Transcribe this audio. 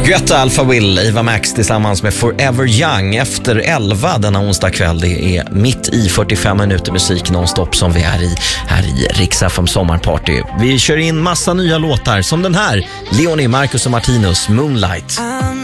Götta Alpha Will, Eva Max tillsammans med Forever Young efter 11 denna onsdag kväll. Det är mitt i 45 minuter musik nonstop som vi är i här i Rix FM Sommarparty. Vi kör in massa nya låtar som den här, Leonie, Marcus och Martinus, Moonlight.